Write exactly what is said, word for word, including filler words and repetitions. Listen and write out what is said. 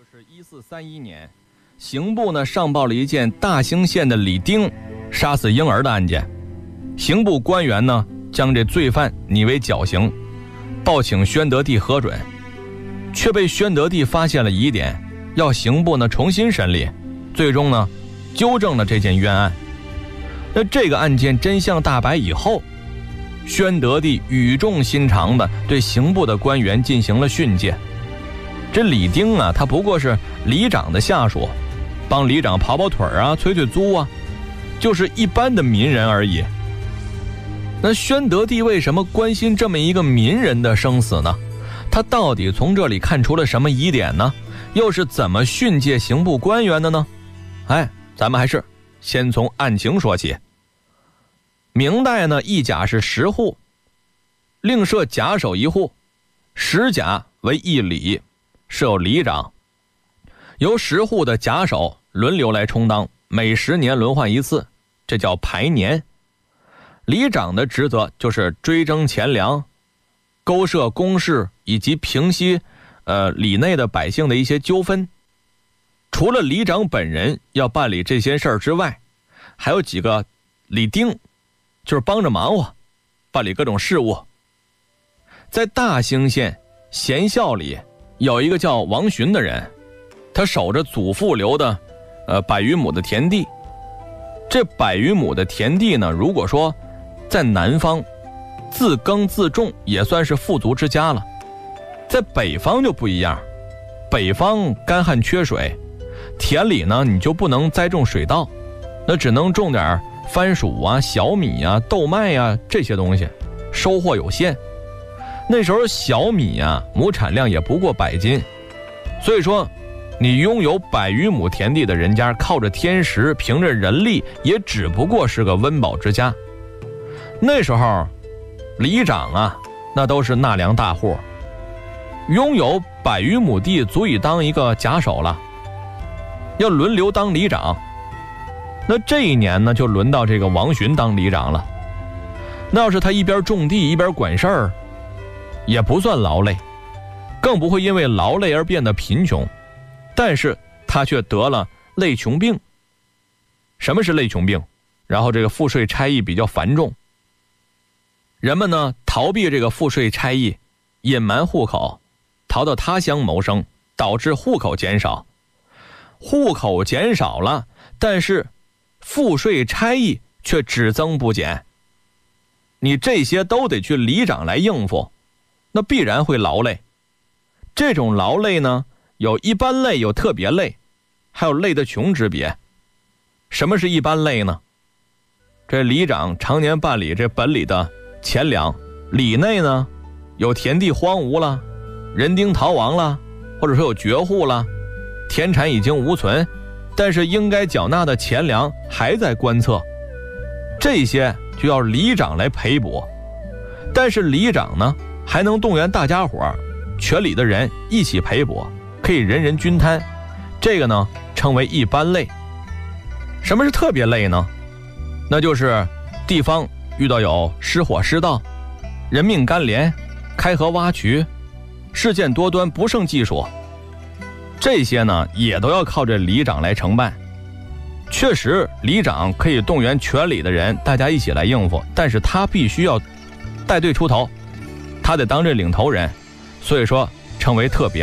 就是一四三一年，刑部呢上报了一件大兴县的李丁杀死婴儿的案件，刑部官员呢将这罪犯拟为绞刑，报请宣德帝核准，却被宣德帝发现了疑点，要刑部呢重新审理，最终呢纠正了这件冤案。那这个案件真相大白以后，宣德帝语重心长地对刑部的官员进行了训诫。这李丁啊，他不过是里长的下属，帮里长跑跑腿啊，催催租啊，就是一般的民人而已。那宣德帝为什么关心这么一个民人的生死呢？他到底从这里看出了什么疑点呢？又是怎么训诫刑部官员的呢？哎，咱们还是先从案情说起。明代呢，一甲是十户，另设甲首一户，十甲为一里，设有里长，由十户的甲首轮流来充当，每十年轮换一次，这叫排年。里长的职责就是追征钱粮，勾设公事，以及平息呃里内的百姓的一些纠纷。除了里长本人要办理这些事儿之外，还有几个里丁，就是帮着忙活，办理各种事务。在大兴县贤孝里有一个叫王寻的人，他守着祖父留的呃百余亩的田地。这百余亩的田地呢，如果说在南方自耕自种也算是富足之家了，在北方就不一样，北方干旱缺水，田里呢你就不能栽种水稻，那只能种点番薯啊、小米啊、豆麦啊这些东西，收获有限。那时候小米啊亩产量也不过百斤，所以说你拥有百余亩田地的人家，靠着天时，凭着人力，也只不过是个温饱之家。那时候里长啊那都是纳粮大户，拥有百余亩地足以当一个甲首了，要轮流当里长。那这一年呢就轮到这个王寻当里长了。那要是他一边种地一边管事儿，也不算劳累，更不会因为劳累而变得贫穷，但是他却得了累穷病。什么是累穷病？然后这个赋税差役比较繁重，人们呢逃避这个赋税差役，隐瞒户口，逃到他乡谋生，导致户口减少。户口减少了，但是赋税差役却只增不减，你这些都得去里长来应付，那必然会劳累。这种劳累呢，有一般累，有特别累，还有累得穷之别。什么是一般累呢？这里长常年办理这本里的钱粮，里内呢有田地荒芜了，人丁逃亡了，或者说有绝户了，田产已经无存，但是应该缴纳的钱粮还在官册，这些就要里长来赔补。但是里长呢还能动员大家伙全里的人一起赔补，可以人人均摊，这个呢称为一般累。什么是特别累呢？那就是地方遇到有失火失盗、人命干连、开河挖渠，事件多端不胜计数，这些呢也都要靠这里长来承办。确实里长可以动员全里的人大家一起来应付，但是他必须要带队出头，他得当这领头人，所以说称为特别